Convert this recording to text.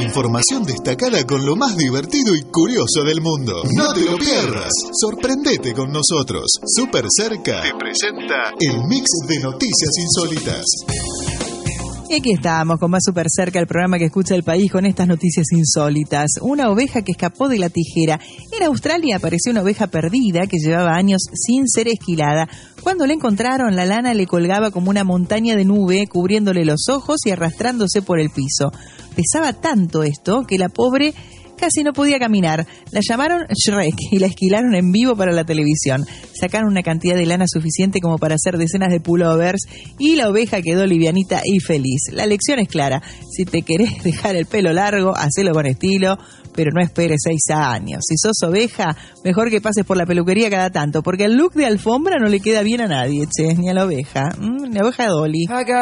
información destacada con lo más divertido y curioso del mundo. No te lo pierdas. Sorprendete con nosotros. Super Cerca te presenta el mix de noticias insólitas. Y aquí estamos con más Super Cerca, el programa que escucha el país con estas noticias insólitas. Una oveja que escapó de la tijera. En Australia apareció una oveja perdida que llevaba años sin ser esquilada. Cuando la encontraron, la lana le colgaba como una montaña de nube, cubriéndole los ojos y arrastrándose por el piso. Pesaba tanto esto que la pobre casi no podía caminar. La llamaron Shrek y la esquilaron en vivo para la televisión. Sacaron una cantidad de lana suficiente como para hacer decenas de pullovers y la oveja quedó livianita y feliz. La lección es clara. Si te querés dejar el pelo largo, hacelo con estilo, pero no esperes 6 años. Si sos oveja, mejor que pases por la peluquería cada tanto, porque el look de alfombra no le queda bien a nadie, che, ni a la oveja. La oveja Dolly.